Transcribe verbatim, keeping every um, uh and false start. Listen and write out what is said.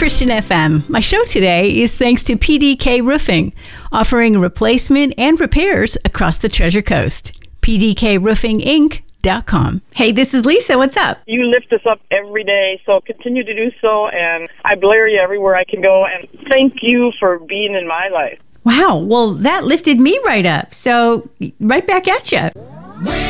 Christian F M. My show today is thanks to P D K Roofing, offering replacement and repairs across the Treasure Coast. P D K Roofing Inc dot com. Hey, this is Lisa. What's up? You lift us up every day, so continue to do so, and I blare you everywhere I can go, and thank you for being in my life. Wow. Well, that lifted me right up. So, right back at you.